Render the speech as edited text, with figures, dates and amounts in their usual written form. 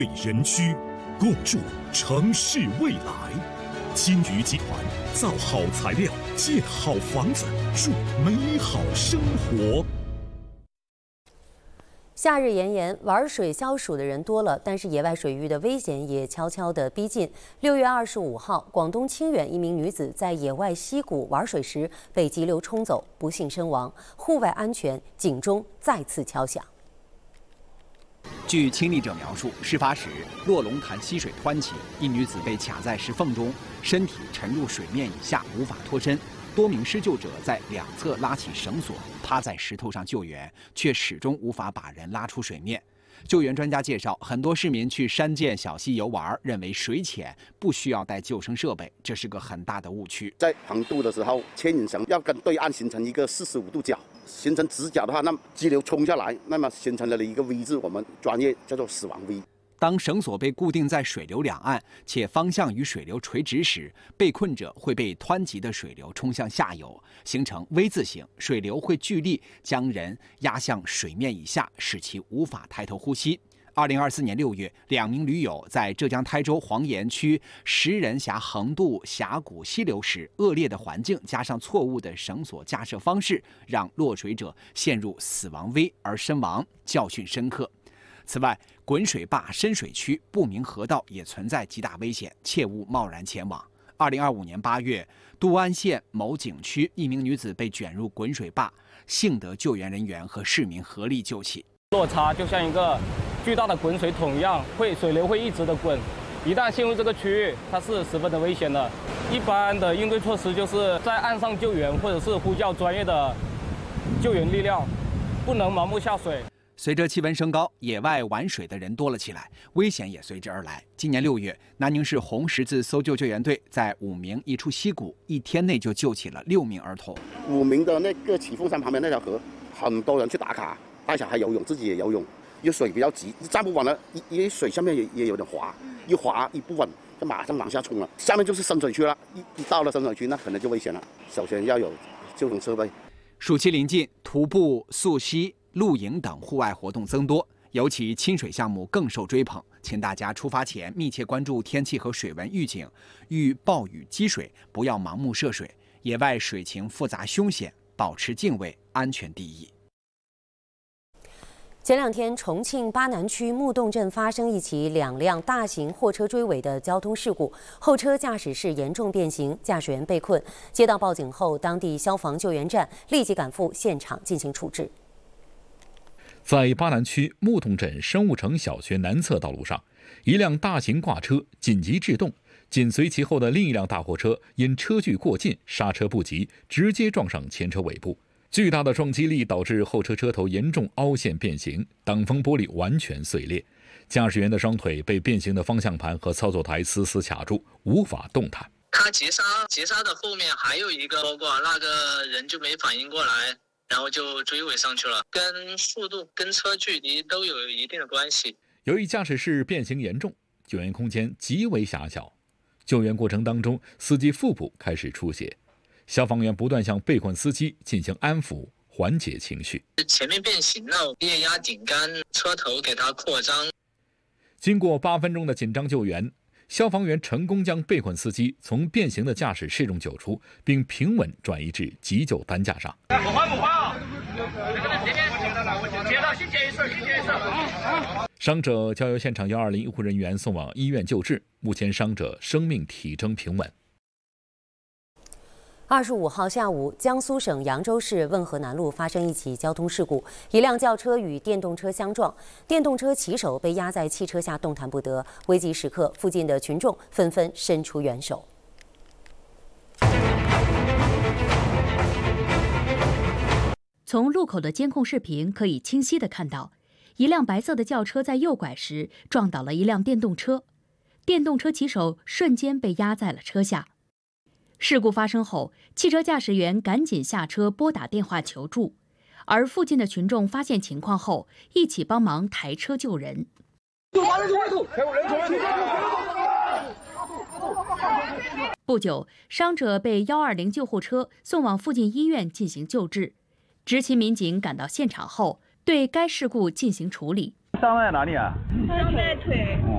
对人居，共筑城市未来。金鱼集团造好材料，建好房子，筑美好生活。 夏日炎炎，玩水消暑的人多了，但是野外水域的危险也悄悄地逼近。6月25号，广东清远一名女子在野外溪谷玩水时被急流冲走，不幸身亡。户外安全警钟再次敲响。 据亲历者描述，事发时洛龙潭溪水湍急，一女子被卡在石缝中，身体沉入水面以下，无法脱身。多名施救者在两侧拉起绳索，趴在石头上救援，却始终无法把人拉出水面。救援专家介绍，很多市民去山涧小溪游玩，认为水浅不需要带救生设备，这是个很大的误区。 在横渡的时候，牵引绳要跟对岸形成一个45度角，形成直角的话，那么激流冲下来，那么形成了一个 V 字，我们专业叫做死亡 V。 当绳索被固定在水流两岸，且方向与水流垂直时，被困者会被湍急的水流冲向下游，形成 V 字形，水流会聚力将人压向水面以下，使其无法抬头呼吸。2024年6月，2名驴友在浙江台州黄岩区石人峡横渡峡谷溪流时，恶劣的环境加上错误的绳索架设方式，让落水者陷入死亡 V 而身亡，教训深刻。此外，滚水坝深水区不明河道也存在极大危险，切勿贸然前往。2025年8月，都安县某景区一名女子被卷入滚水坝，幸得救援人员和市民合力救起。 落差就像一个巨大的滚水桶一样，水流会一直的滚，一旦陷入这个区域，它是十分的危险的。一般的应对措施就是在岸上救援，或者是呼叫专业的救援力量，不能盲目下水。 随着气温升高，野外玩水的人多了起来，危险也随之而来。今年6月，南宁市红十字搜救救援队在武鸣一处溪谷，1天内就救起了6名儿童。 武鸣的那个启凤山旁边那条河，很多人去打卡，带小孩游泳，自己也游泳，因为水比较急，站不稳了，因为水下面也有点滑，一滑一不稳，就马上往下冲了。下面就是深水区了，一到了深水区，那可能就危险了。首先要有救生设备。 暑期临近，徒步、溯溪、露营等户外活动增多，尤其亲水项目更受追捧。请大家出发前密切关注天气和水文预警，遇暴雨积水不要盲目涉水。野外水情复杂凶险，保持敬畏，安全第一。 前2天，重庆巴南区木洞镇发生一起2辆大型货车追尾的交通事故，后车驾驶室严重变形，驾驶员被困。接到报警后，当地消防救援站立即赶赴现场进行处置。 在巴南区木洞镇生物城小学南侧道路上，一辆大型挂车紧急制动，紧随其后的另一辆大货车因车距过近，刹车不及，直接撞上前车尾部。巨大的撞击力导致后车车头严重凹陷变形，挡风玻璃完全碎裂，驾驶员的双腿被变形的方向盘和操作台死死卡住，无法动弹。 他急刹的后面还有一个包裹，那个人就没反应过来，然后就追尾上去了，跟速度跟车距离都有一定的关系。 由于驾驶室变形严重，救援空间极为狭小，救援过程当中，司机腹部开始出血，消防员不断向被困司机进行安抚，缓解情绪。 前面变形了，液压顶杆车头给它扩张。 经过8分钟的紧张救援，消防员成功将被困司机从变形的驾驶室中救出，并平稳转移至急救担架上。伤者交由现场120医护人员送往医院救治，目前伤者生命体征平稳。 25号下午，江苏省扬州市汶河南路发生一起交通事故，一辆轿车与电动车相撞，电动车骑手被压在汽车下动弹不得。危急时刻，附近的群众纷纷伸出援手。 从路口的监控视频可以清晰地看到，一辆白色的轿车在右拐时撞倒了一辆电动车，电动车骑手瞬间被压在了车下。事故发生后，汽车驾驶员赶紧下车拨打电话求助，而附近的群众发现情况后，一起帮忙抬车救人。不久，伤者被120救护车送往附近医院进行救治。执勤民警赶到现场后，对该事故进行处理。 伤在哪里啊？ 伤在腿。